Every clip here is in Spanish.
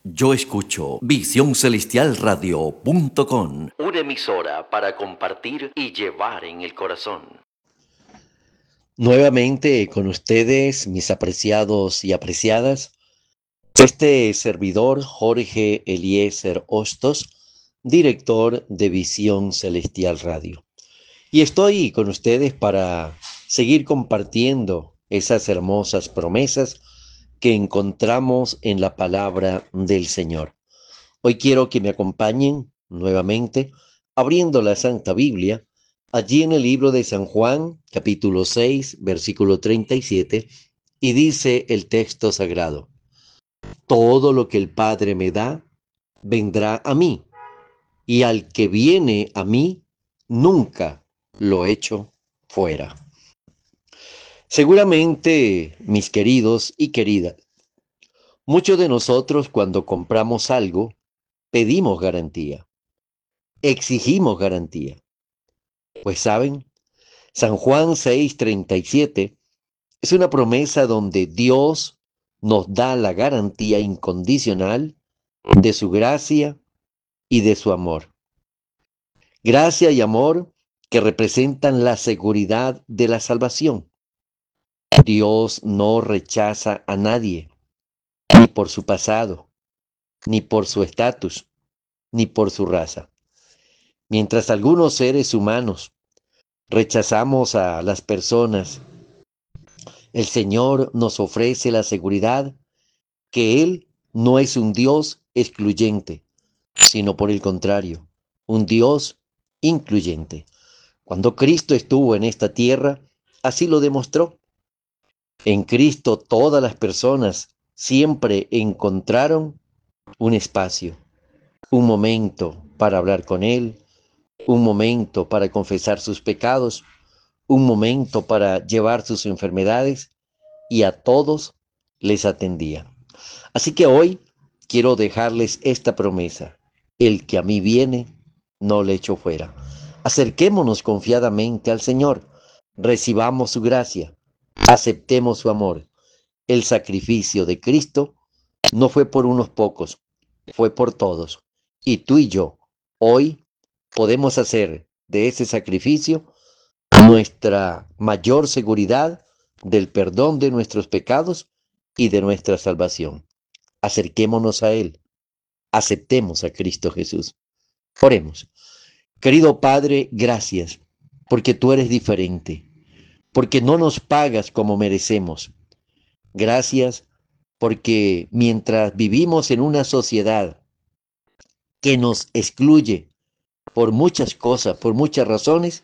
Yo escucho visióncelestialradio.com, una emisora para compartir y llevar en el corazón. Nuevamente con ustedes, mis apreciados y apreciadas, este servidor Jorge Eliezer Hostos, director de Visión Celestial Radio. Y estoy con ustedes para seguir compartiendo esas hermosas promesas que encontramos en la palabra del Señor. Hoy quiero que me acompañen nuevamente abriendo la Santa Biblia, allí en el libro de San Juan, capítulo 6, versículo 37, y dice el texto sagrado: todo lo que el Padre me da, vendrá a mí, y al que viene a mí, nunca lo echo fuera. Seguramente, mis queridos y queridas, muchos de nosotros cuando compramos algo, pedimos garantía, exigimos garantía. Pues saben, San Juan 6:37 es una promesa donde Dios nos da la garantía incondicional de su gracia y de su amor. Gracia y amor que representan la seguridad de la salvación. Dios no rechaza a nadie, ni por su pasado, ni por su estatus, ni por su raza. Mientras algunos seres humanos rechazamos a las personas, el Señor nos ofrece la seguridad que Él no es un Dios excluyente, sino por el contrario, un Dios incluyente. Cuando Cristo estuvo en esta tierra, así lo demostró. En Cristo todas las personas siempre encontraron un espacio, un momento para hablar con Él, un momento para confesar sus pecados, un momento para llevar sus enfermedades, y a todos les atendía. Así que hoy quiero dejarles esta promesa: el que a mí viene, no le echo fuera. Acerquémonos confiadamente al Señor, recibamos su gracia, aceptemos su amor. El sacrificio de Cristo no fue por unos pocos, fue por todos. Y tú y yo, hoy, podemos hacer de ese sacrificio nuestra mayor seguridad del perdón de nuestros pecados y de nuestra salvación. Acerquémonos a Él, aceptemos a Cristo Jesús. Oremos. Querido Padre, gracias, porque tú eres diferente, porque no nos pagas como merecemos. Gracias porque mientras vivimos en una sociedad que nos excluye por muchas cosas, por muchas razones,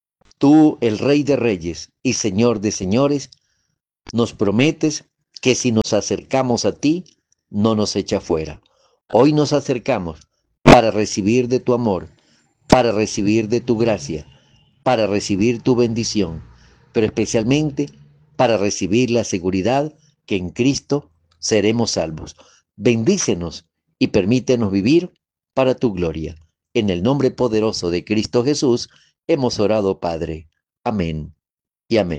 tú, el Rey de Reyes y Señor de Señores, nos prometes que si nos acercamos a ti, no nos echa fuera. Hoy nos acercamos para recibir de tu amor, para recibir de tu gracia, para recibir tu bendición, pero especialmente para recibir la seguridad que en Cristo seremos salvos. Bendícenos y permítenos vivir para tu gloria. En el nombre poderoso de Cristo Jesús hemos orado, Padre. Amén y amén.